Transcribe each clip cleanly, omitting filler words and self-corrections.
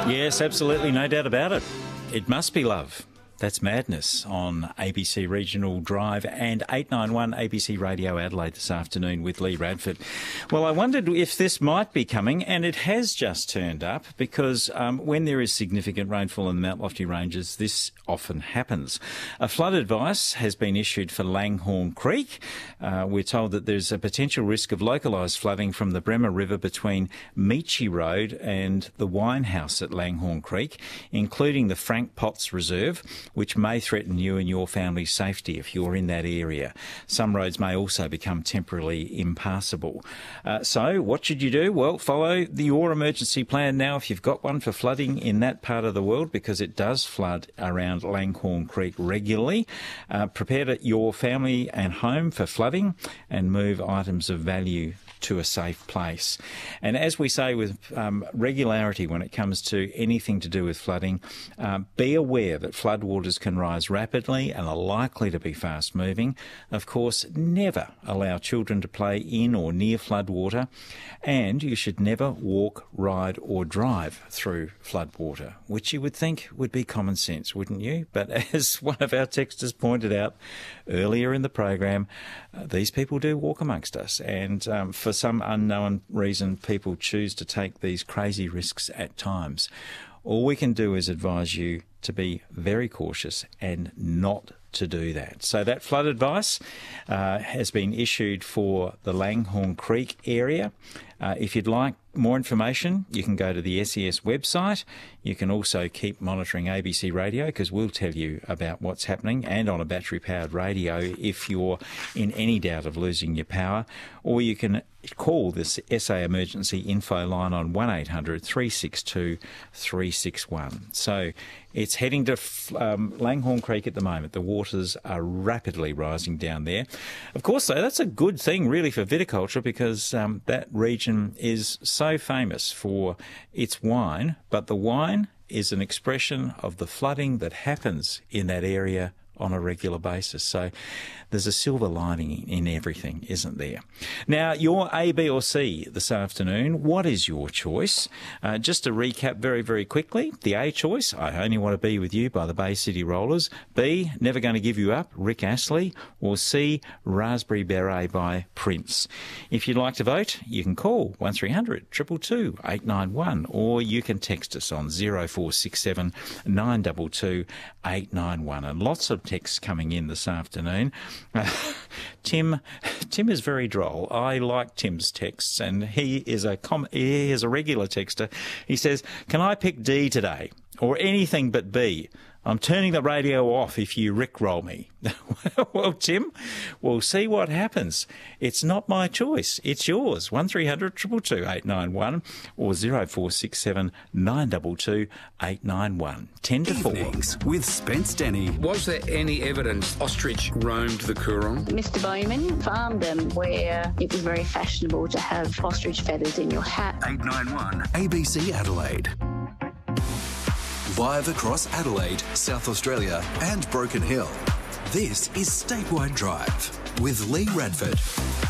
Yes, absolutely, no doubt about it. It must be love. That's Madness on ABC Regional Drive and 891 ABC Radio Adelaide this afternoon with Lee Radford. Well, I wondered if this might be coming, and it has just turned up because when there is significant rainfall in the Mount Lofty Ranges, this often happens. A flood advice has been issued for Langhorne Creek. We're told that there's a potential risk of localised flooding from the Bremer River between Meechie Road and the Wine House at Langhorne Creek, including the Frank Potts Reserve, which may threaten you and your family's safety if you're in that area. Some roads may also become temporarily impassable. So what should you do? Well, follow your emergency plan now if you've got one for flooding in that part of the world, because it does flood around Langhorne Creek regularly. Prepare your family and home for flooding and move items of value to a safe place. And as we say with regularity when it comes to anything to do with flooding, be aware that floodwaters can rise rapidly and are likely to be fast moving. Of course, never allow children to play in or near floodwater, and you should never walk, ride or drive through floodwater, which you would think would be common sense, wouldn't you? But as one of our texters pointed out earlier in the program, these people do walk amongst us, and for some unknown reason, people choose to take these crazy risks at times. All we can do is advise you to be very cautious and not to do that. So that flood advice has been issued for the Langhorne Creek area. If you'd like more information, you can go to the SES website. You can also keep monitoring ABC Radio, because we'll tell you about what's happening, and on a battery-powered radio if you're in any doubt of losing your power. Or you can call this SA Emergency Info line on 1800 362 361. So it's heading to Langhorne Creek at the moment. The waters are rapidly rising down there. Of course, though, that's a good thing really for viticulture, because that region is so famous for its wine, but the wine is an expression of the flooding that happens in that area on a regular basis. So there's a silver lining in everything, isn't there? Now, your A, B or C this afternoon, what is your choice? Just to recap very, very quickly, the A choice, I Only Want to Be With You by the Bay City Rollers. B, Never Going to Give You Up, Rick Astley. Or C, Raspberry Beret by Prince. If you'd like to vote, you can call 1300 222 891, or you can text us on 0467 922 891. And lots of texts coming in this afternoon. Tim is very droll. I like Tim's texts, and he is a regular texter. He says, "Can I pick D today, or anything but B? I'm turning the radio off if you rickroll me." Well, Tim, we'll see what happens. It's not my choice. It's yours. 1300 222 891 or 0467 922 891. 10 to 4. Evenings with Spence Denny. Was there any evidence ostrich roamed the Coorong? Mr. Bowman farmed them where it was very fashionable to have ostrich feathers in your hat. 891 ABC Adelaide. Live across Adelaide, South Australia and Broken Hill. This is Statewide Drive with Lee Radford.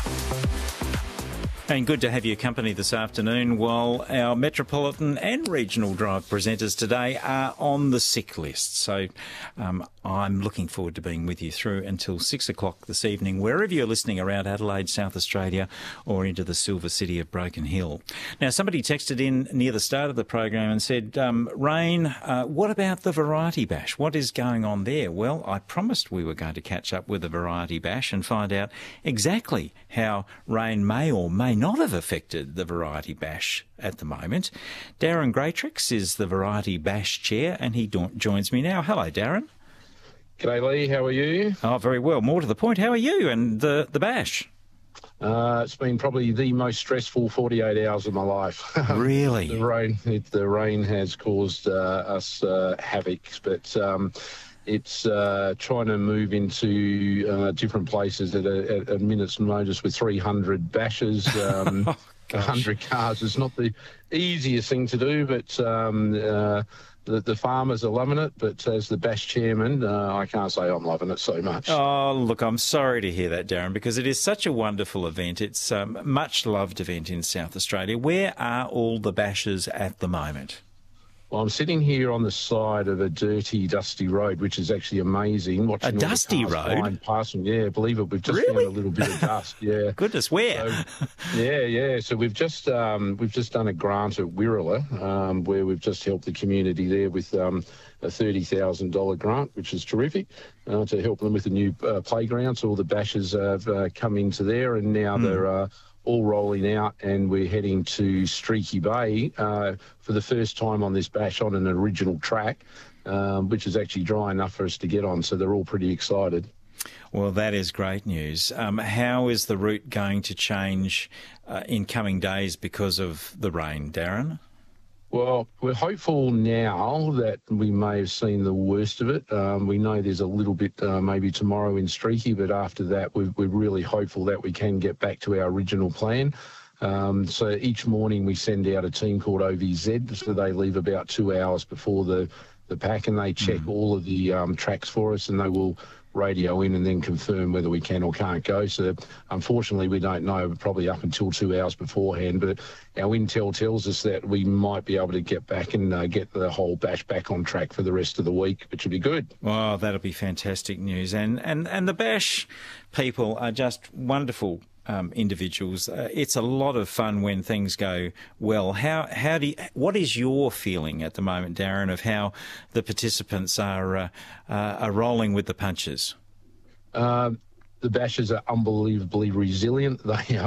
And good to have your company this afternoon while our Metropolitan and Regional Drive presenters today are on the sick list. So I'm looking forward to being with you through until 6 o'clock this evening, wherever you're listening around Adelaide, South Australia, or into the silver city of Broken Hill. Now, somebody texted in near the start of the program and said, Rain, what about the Variety Bash? What is going on there? Well, I promised we were going to catch up with the Variety Bash and find out exactly how rain may or may not have affected the Variety Bash at the moment. Darren Greatrix is the Variety Bash chair, and he joins me now. Hello, Darren. G'day, Lee. How are you? Oh, very well. More to the point, how are you and the bash? It's been probably the most stressful 48 hours of my life. Really? The rain has caused us havoc, but it's trying to move into different places at a minute's notice with 300 bashes, 100 cars. It's not the easiest thing to do, but the farmers are loving it. But as the bash chairman, I can't say I'm loving it so much. Oh, look, I'm sorry to hear that, Darren, because it is such a wonderful event. It's a much-loved event in South Australia. Where are all the bashes at the moment? Well, I'm sitting here on the side of a dirty, dusty road, which is actually amazing. Watching A dusty road? Passing. Yeah, believe it. We've just found a little bit of dust. Yeah. Goodness, where? So, yeah. So we've just done a grant at Wirrala, where we've just helped the community there with a $30,000 grant, which is terrific, to help them with a new playground. So all the bashers have come into there, and now they're all rolling out, and we're heading to Streaky Bay for the first time on this bash on an original track, which is actually dry enough for us to get on. So they're all pretty excited. Well, that is great news. How is the route going to change in coming days because of the rain, Darren? Well, we're hopeful now that we may have seen the worst of it. We know there's a little bit maybe tomorrow in Streaky, but after that, we're really hopeful that we can get back to our original plan. So each morning we send out a team called OVZ, so they leave about 2 hours before the pack, and they check all of the tracks for us, and they will radio in and then confirm whether we can or can't go. So unfortunately we don't know, probably up until 2 hours beforehand, but our intel tells us that we might be able to get back and get the whole bash back on track for the rest of the week, which would be good. Well, that'll be fantastic news. And the bash people are just wonderful individuals. It's a lot of fun when things go well. What is your feeling at the moment, Darren, of how the participants are rolling with the punches? The bashers are unbelievably resilient.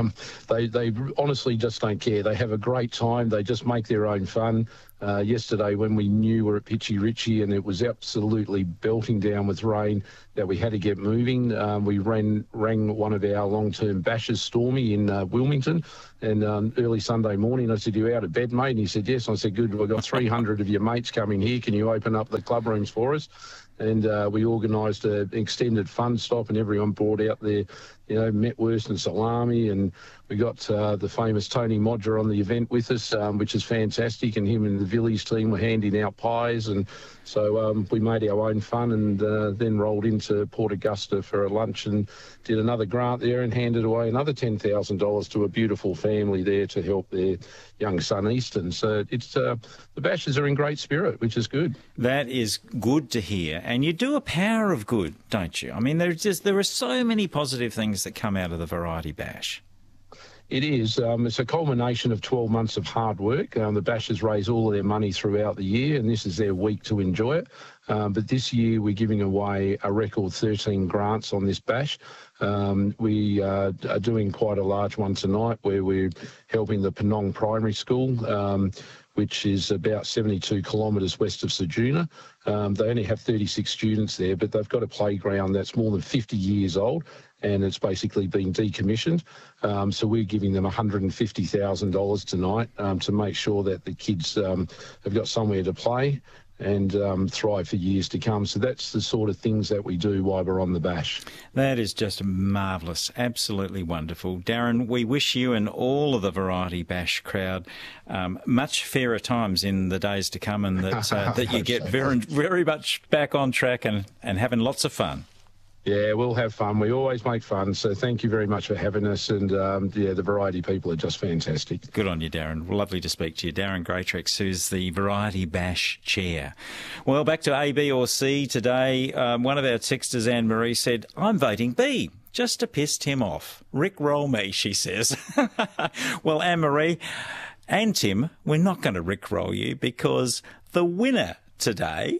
They honestly just don't care. They have a great time. They just make their own fun. Yesterday, when we knew we were at Pitchy Ritchie and it was absolutely belting down with rain, that we had to get moving, we rang one of our long-term bashers, Stormy, in Wilmington, and early Sunday morning I said, "You out of bed, mate?" And he said, "Yes." I said, "Good, we've got 300 of your mates coming here. Can you open up the club rooms for us?" And we organised an extended fun stop, and everyone brought out their, Metwurst and salami, and we got the famous Tony Modger on the event with us, which is fantastic, and him and the Villies team were handing out pies, and so we made our own fun, and then rolled into Port Augusta for a lunch and did another grant there and handed away another $10,000 to a beautiful family there to help their young son Easton. So it's the bashers are in great spirit, which is good. That is good to hear. And you do a power of good, don't you? I mean, there are so many positive things that come out of the Variety Bash. It is. It's a culmination of 12 months of hard work. The bashers raise all of their money throughout the year, and this is their week to enjoy it. But this year we're giving away a record 13 grants on this bash. We are doing quite a large one tonight where we're helping the Penong Primary School, which is about 72 kilometres west of Ceduna. They only have 36 students there, but they've got a playground that's more than 50 years old, and it's basically been decommissioned. So we're giving them $150,000 tonight to make sure that the kids have got somewhere to play and thrive for years to come. So that's the sort of things that we do while we're on the bash. That is just marvellous, absolutely wonderful. Darren, we wish you and all of the Variety Bash crowd much fairer times in the days to come, and that you get very, very much back on track and having lots of fun. Yeah, we'll have fun. We always make fun. So thank you very much for having us. And, the Variety people are just fantastic. Good on you, Darren. Lovely to speak to you. Darren Greatrex, who's the Variety Bash chair. Well, back to A, B or C today. One of our texters, Anne-Marie, said, "I'm voting B, just to piss Tim off. Rickroll me," she says. Well, Anne-Marie and Tim, we're not going to rickroll you, because the winner today,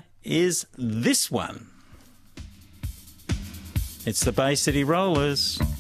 is this one. It's the Bay City Rollers.